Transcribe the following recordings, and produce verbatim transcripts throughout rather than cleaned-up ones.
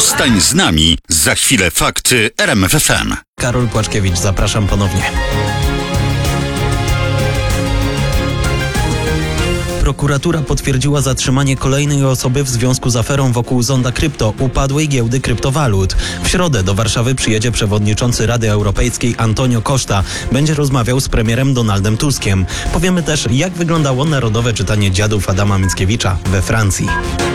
Zostań z nami. Za chwilę fakty R M F F M. Karol Płaczkiewicz, zapraszam ponownie. Prokuratura potwierdziła zatrzymanie kolejnej osoby w związku z aferą wokół Zonda Krypto, upadłej giełdy kryptowalut. W środę do Warszawy przyjedzie przewodniczący Rady Europejskiej Antonio Costa. Będzie rozmawiał z premierem Donaldem Tuskiem. Powiemy też, jak wyglądało narodowe czytanie dziadów Adama Mickiewicza we Francji.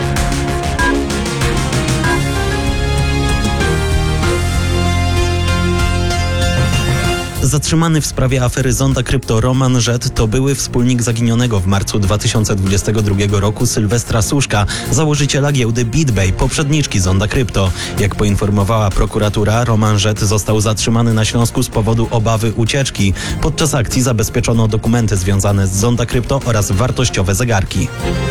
Zatrzymany w sprawie afery Zonda Krypto Roman Żed to były wspólnik zaginionego w marcu dwa tysiące dwudziestego drugiego roku Sylwestra Suszka, założyciela giełdy BitBay, poprzedniczki Zonda Krypto. Jak poinformowała prokuratura, Roman Żed został zatrzymany na Śląsku z powodu obawy ucieczki. Podczas akcji zabezpieczono dokumenty związane z Zonda Krypto oraz wartościowe zegarki.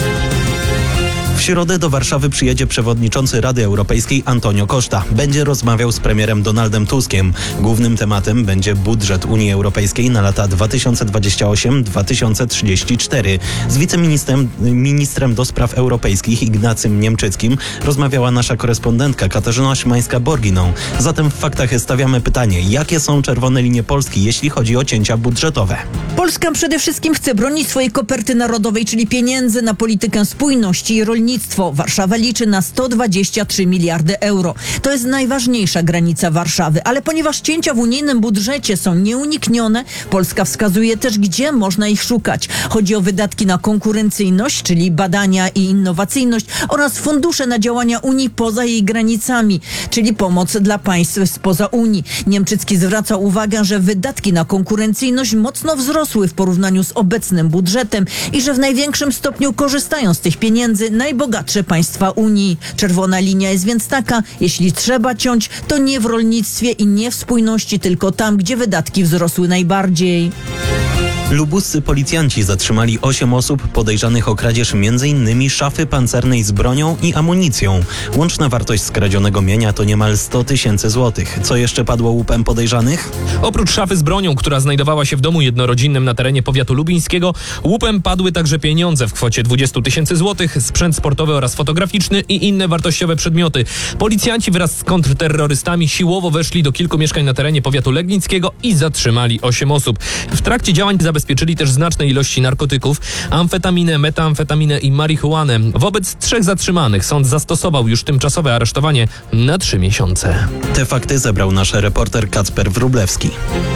W środę do Warszawy przyjedzie przewodniczący Rady Europejskiej Antonio Costa. Będzie rozmawiał z premierem Donaldem Tuskiem. Głównym tematem będzie budżet Unii Europejskiej na lata dwa tysiące dwudziesty ósmy do dwa tysiące trzydziestego czwartego. Z wiceministrem ministrem do spraw europejskich Ignacym Niemczyckim rozmawiała nasza korespondentka Katarzyna Szymańska-Borginą. Zatem w faktach stawiamy pytanie, jakie są czerwone linie Polski, jeśli chodzi o cięcia budżetowe? Polska przede wszystkim chce bronić swojej koperty narodowej, czyli pieniędzy na politykę spójności i rolnictwo. Warszawa liczy na sto dwadzieścia trzy miliardy euro. To jest najważniejsza granica Warszawy, ale ponieważ cięcia w unijnym budżecie są nieuniknione, Polska wskazuje też, gdzie można ich szukać. Chodzi o wydatki na konkurencyjność, czyli badania i innowacyjność, oraz fundusze na działania Unii poza jej granicami, czyli pomoc dla państw spoza Unii. Niemczycki zwraca uwagę, że wydatki na konkurencyjność mocno wzrosły w porównaniu z obecnym budżetem i że w największym stopniu korzystają z tych pieniędzy najbogatsze państwa Unii. Czerwona linia jest więc taka, jeśli trzeba ciąć, to nie w rolnictwie i nie w spójności, tylko tam, gdzie wydatki wzrosły najbardziej. Lubuscy policjanci zatrzymali osiem osób podejrzanych o kradzież między innymi szafy pancernej z bronią i amunicją. Łączna wartość skradzionego mienia to niemal sto tysięcy złotych. Co jeszcze padło łupem podejrzanych? Oprócz szafy z bronią, która znajdowała się w domu jednorodzinnym na terenie powiatu lubińskiego, łupem padły także pieniądze w kwocie dwadzieścia tysięcy złotych, sprzęt sportowy oraz fotograficzny i inne wartościowe przedmioty. Policjanci wraz z kontrterrorystami siłowo weszli do kilku mieszkań na terenie powiatu legnickiego i zatrzymali osiem osób. W trakcie działań zabezpieczyli też znaczne ilości narkotyków, amfetaminę, metamfetaminę i marihuanę. Wobec trzech zatrzymanych sąd zastosował już tymczasowe aresztowanie na trzy miesiące. Te fakty zebrał nasz reporter Kacper Wróblewski.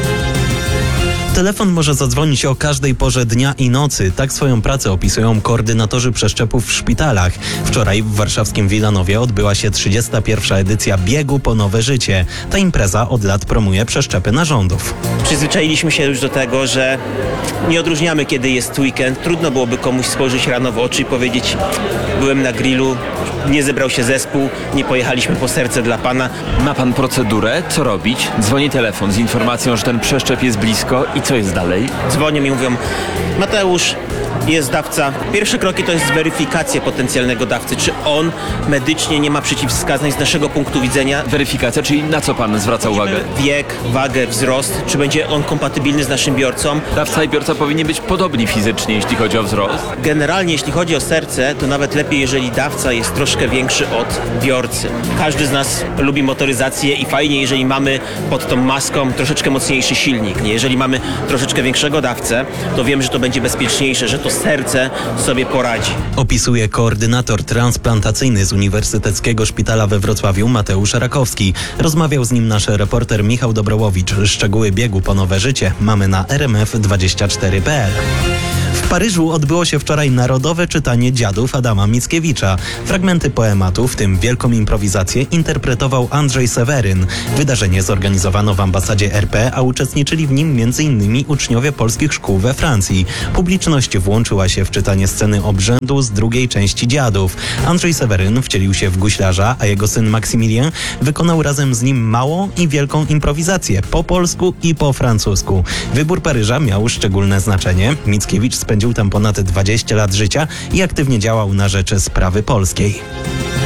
Telefon może zadzwonić o każdej porze dnia i nocy. Tak swoją pracę opisują koordynatorzy przeszczepów w szpitalach. Wczoraj w warszawskim Wilanowie odbyła się trzydziesta pierwsza edycja Biegu po Nowe Życie. Ta impreza od lat promuje przeszczepy narządów. Przyzwyczailiśmy się już do tego, że nie odróżniamy, kiedy jest weekend. Trudno byłoby komuś spojrzeć rano w oczy i powiedzieć: byłem na grillu, nie zebrał się zespół, nie pojechaliśmy po serce dla pana. Ma pan procedurę? Co robić? Dzwoni telefon z informacją, że ten przeszczep jest blisko i co jest dalej? Dzwonią i mówią: Mateusz, jest dawca. Pierwsze kroki to jest weryfikacja potencjalnego dawcy. Czy on medycznie nie ma przeciwwskazań z naszego punktu widzenia? Weryfikacja, czyli na co pan zwraca uwagę? Wiek, wagę, wzrost. Czy będzie on kompatybilny z naszym biorcą? Dawca i biorca powinni być podobni fizycznie, jeśli chodzi o wzrost. Generalnie, jeśli chodzi o serce, to nawet lepiej, jeżeli dawca jest troszkę większy od biorcy. Każdy z nas lubi motoryzację i fajnie, jeżeli mamy pod tą maską troszeczkę mocniejszy silnik. Jeżeli mamy troszeczkę większego dawcę, to wiem, że to będzie bezpieczniejsze, że to serce sobie poradzi. Opisuje koordynator transplantacyjny z Uniwersyteckiego Szpitala we Wrocławiu Mateusz Rakowski. Rozmawiał z nim nasz reporter Michał Dobrołowicz. Szczegóły biegu po Nowe Życie mamy na r m f dwadzieścia cztery kropka p l. W Paryżu odbyło się wczoraj narodowe czytanie dziadów Adama Mickiewicza. Fragmenty poematu, w tym wielką improwizację, interpretował Andrzej Seweryn. Wydarzenie zorganizowano w ambasadzie R P, a uczestniczyli w nim między innymi uczniowie polskich szkół we Francji. Publiczność włączyła się w czytanie sceny obrzędu z drugiej części Dziadów. Andrzej Seweryn wcielił się w guślarza, a jego syn Maksymilien wykonał razem z nim małą i wielką improwizację po polsku i po francusku. Wybór Paryża miał szczególne znaczenie. Mickiewicz spędził tam ponad dwadzieścia lat życia i aktywnie działał na rzecz sprawy polskiej.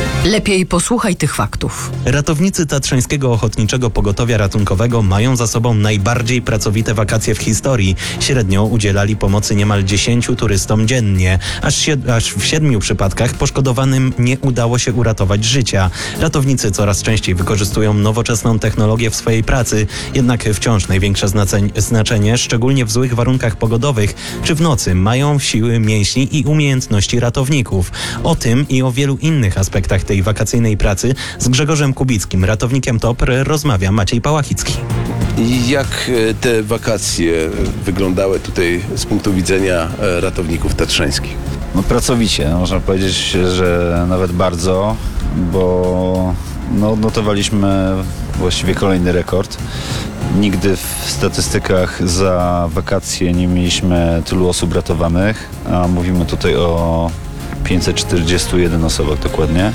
Lepiej posłuchaj tych faktów. Ratownicy Tatrzańskiego Ochotniczego Pogotowia Ratunkowego mają za sobą najbardziej pracowite wakacje w historii. Średnio udzielali pomocy niemal dziesięciu turystom dziennie. Aż, sied- aż w siedmiu przypadkach poszkodowanym nie udało się uratować życia. Ratownicy coraz częściej wykorzystują nowoczesną technologię w swojej pracy, jednak wciąż największe znaceń- znaczenie, szczególnie w złych warunkach pogodowych czy w nocy, mają siły mięśni i umiejętności ratowników. O tym i o wielu innych aspektach tej wakacyjnej pracy z Grzegorzem Kubickim, ratownikiem T O P R, rozmawia Maciej Pałachicki. I jak te wakacje wyglądały tutaj z punktu widzenia ratowników tatrzańskich? No pracowicie, można powiedzieć, że nawet bardzo, bo no, notowaliśmy właściwie kolejny rekord. Nigdy w statystykach za wakacje nie mieliśmy tylu osób ratowanych, a mówimy tutaj o pięćset czterdziestu jeden osobach dokładnie.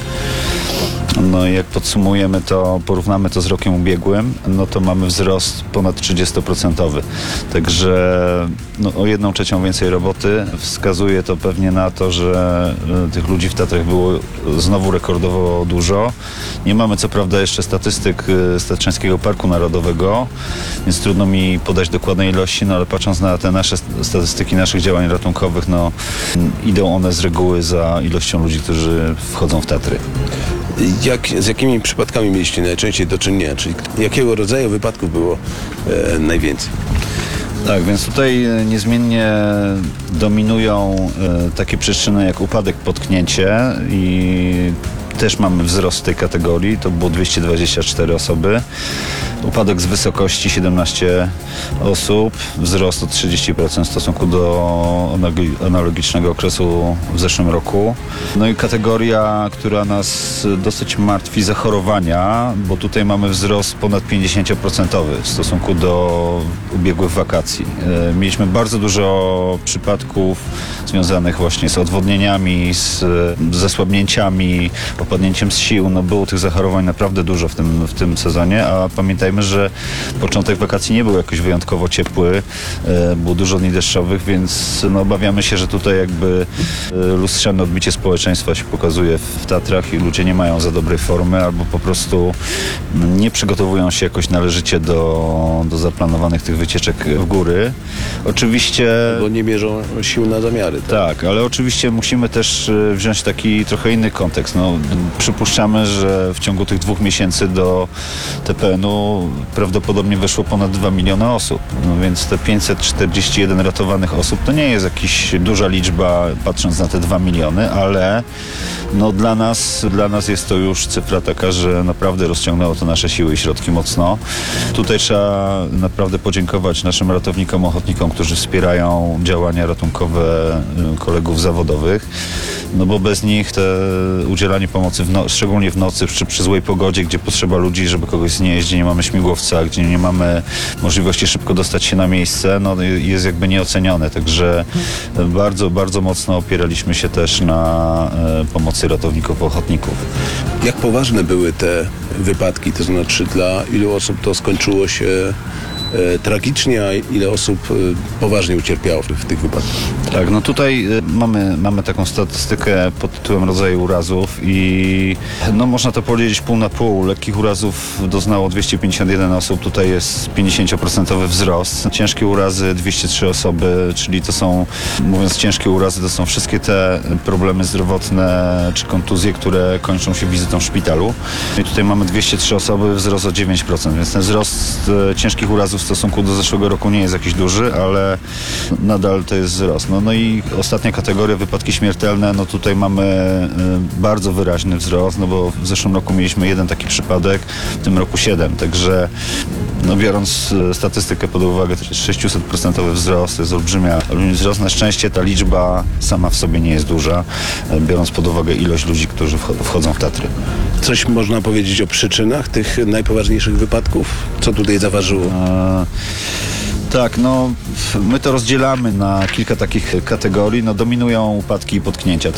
No i jak podsumujemy to, porównamy to z rokiem ubiegłym, no to mamy wzrost ponad trzydziestoprocentowy. Także no, o jedną trzecią więcej roboty. Wskazuje to pewnie na to, że y, tych ludzi w Tatrach było znowu rekordowo dużo. Nie mamy co prawda jeszcze statystyk y, z Tatrzańskiego Parku Narodowego, więc trudno mi podać dokładnej ilości, no ale patrząc na te nasze statystyki naszych działań ratunkowych, no y, idą one z reguły za ilością ludzi, którzy wchodzą w Tatry. Jak, z jakimi przypadkami mieliście najczęściej do czynienia? Czyli jakiego rodzaju wypadków było e, najwięcej? Tak, więc tutaj niezmiennie dominują e, takie przyczyny jak upadek, potknięcie i też mamy wzrost w tej kategorii, to było dwieście dwadzieścia cztery osoby. Upadek z wysokości siedemnaście osób, wzrost o trzydzieści procent w stosunku do analogicznego okresu w zeszłym roku. No i kategoria, która nas dosyć martwi, zachorowania, bo tutaj mamy wzrost ponad pięćdziesiąt procent w stosunku do ubiegłych wakacji. Mieliśmy bardzo dużo przypadków związanych właśnie z odwodnieniami, z zasłabnięciami, opadnięciem z sił. No było tych zachorowań naprawdę dużo w tym, w tym sezonie, a pamiętajmy, że początek wakacji nie był jakoś wyjątkowo ciepły, było dużo dni deszczowych, więc no, obawiamy się, że tutaj jakby lustrzane odbicie społeczeństwa się pokazuje w Tatrach i ludzie nie mają za dobrej formy albo po prostu nie przygotowują się jakoś należycie do, do zaplanowanych tych wycieczek w góry. Oczywiście... Bo nie mierzą sił na zamiary. Tak, tak, ale oczywiście musimy też wziąć taki trochę inny kontekst. No, przypuszczamy, że w ciągu tych dwóch miesięcy do T P N-u prawdopodobnie weszło ponad dwa miliony osób. No więc te pięćset czterdzieści jeden ratowanych osób to nie jest jakaś duża liczba, patrząc na te dwa miliony, ale no dla nas, dla nas jest to już cyfra taka, że naprawdę rozciągnęło to nasze siły i środki mocno. Tutaj trzeba naprawdę podziękować naszym ratownikom, ochotnikom, którzy wspierają działania ratunkowe kolegów zawodowych, no bo bez nich te udzielanie pomocy, w no, szczególnie w nocy, czy przy złej pogodzie, gdzie potrzeba ludzi, żeby kogoś znieść, gdzie nie mamy śmigłowca, gdzie nie mamy możliwości szybko dostać się na miejsce, no jest jakby nieocenione. Także bardzo, bardzo mocno opieraliśmy się też na e, pomocy ratowników, ochotników. Jak poważne były te wypadki? To znaczy, dla ilu osób to skończyło się e, tragicznie, a ile osób e, poważnie ucierpiało w, w tych wypadkach? Tak, no tutaj y, mamy, mamy taką statystykę pod tytułem rodzaju urazów i no można to powiedzieć pół na pół. Lekkich urazów doznało dwieście pięćdziesiąt jeden osób, tutaj jest pięćdziesiąt procent wzrost. Ciężkie urazy dwieście trzy osoby, czyli to są, mówiąc ciężkie urazy, to są wszystkie te problemy zdrowotne czy kontuzje, które kończą się wizytą w szpitalu. I tutaj mamy dwieście trzy osoby, wzrost o dziewięć procent, więc ten wzrost y, ciężkich urazów w stosunku do zeszłego roku nie jest jakiś duży, ale nadal to jest wzrost. No, no i ostatnia kategoria, wypadki śmiertelne, no tutaj mamy y, bardzo wyraźny wzrost, no bo w zeszłym roku mieliśmy jeden taki przypadek, w tym roku siedem, także no biorąc y, statystykę pod uwagę, to jest sześćset procent wzrost, to jest olbrzymia, olbrzymi wzrost. Na szczęście ta liczba sama w sobie nie jest duża, y, biorąc pod uwagę ilość ludzi, którzy wch- wchodzą w Tatry. Coś można powiedzieć o przyczynach tych najpoważniejszych wypadków? Co tutaj zaważyło? E, tak, no my to rozdzielamy na kilka takich kategorii. No dominują upadki i potknięcia.